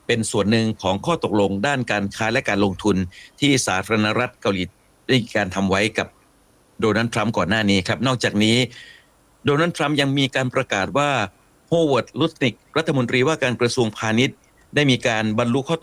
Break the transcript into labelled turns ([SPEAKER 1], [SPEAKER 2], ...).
[SPEAKER 1] เป็นส่วนหนึ่งของข้อตกลงด้านการค้าและการลงทุนที่สาธารณรัฐเกาหลีได้การทำไว้กับโดนัลด์ทรัมป์ก่อนหน้านี้ครับนอกจากนี้โดนัลด์ทรัมป์ยังมีการประกาศว่าโฮเวิร์ด ลุสนิกรัฐมนตรีว่าการกระทรวงพาณิชย์ได้มีการบรรลุข้อ